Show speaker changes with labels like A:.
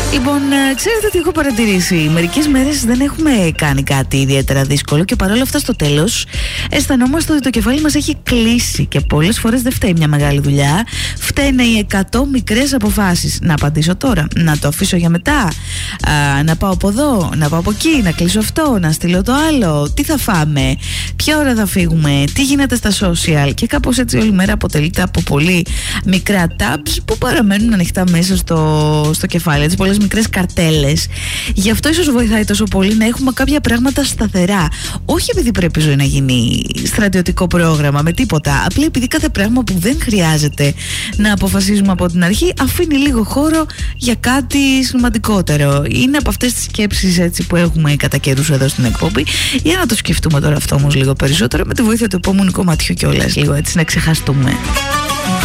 A: Λοιπόν, ξέρετε τι έχω παρατηρήσει? Μερικές μέρες δεν έχουμε κάνει κάτι ιδιαίτερα δύσκολο και παρόλα αυτά στο τέλος αισθανόμαστε ότι το κεφάλι μας έχει κλείσει και πολλές φορές δεν φταίει μια μεγάλη δουλειά. Φταίνε οι 100 μικρές αποφάσεις. Να απαντήσω τώρα, να το αφήσω για μετά, να πάω από εδώ, να πάω από εκεί, να κλείσω αυτό, να στείλω το άλλο, τι θα φάμε, ποια ώρα θα φύγουμε, τι γίνεται στα social. Και κάπως έτσι όλη μέρα αποτελείται από πολύ μικρά tabs που παραμένουν ανοιχτά μέσα στο κεφάλι, έτσι πολλές μικρές καρτέλες. Γι' αυτό ίσως βοηθάει τόσο πολύ να έχουμε κάποια πράγματα σταθερά. Όχι επειδή πρέπει η ζωή να γίνει στρατιωτικό πρόγραμμα με τίποτα, απλά επειδή κάθε πράγμα που δεν χρειάζεται να αποφασίζουμε από την αρχή αφήνει λίγο χώρο για κάτι σημαντικότερο. Είναι από αυτές τις σκέψεις έτσι που έχουμε κατά καιρούς εδώ στην εκπομπή. Για να το σκεφτούμε τώρα αυτό όμως λίγο περισσότερο με τη βοήθεια του επόμενου κομματιού κιόλας, λίγο έτσι να ξεχαστούμε.